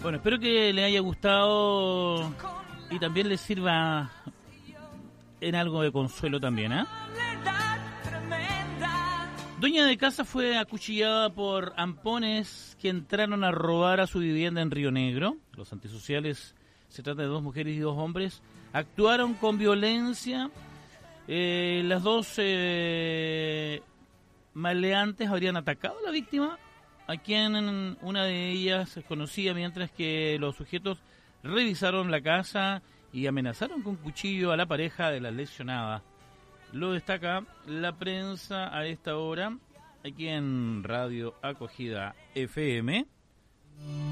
Bueno, espero que le haya gustado y también le sirva en algo de consuelo también, ¿eh? Dueña de casa fue acuchillada por ampones que entraron a robar a su vivienda en Río Negro. Los antisociales, se trata de 2 mujeres y 2 hombres, actuaron con violencia. Las 2 maleantes habrían atacado a la víctima, a quien una de ellas conocía, mientras que los sujetos revisaron la casa y amenazaron con cuchillo a la pareja de la lesionada. Lo destaca la prensa a esta hora, aquí en Radio Acogida FM.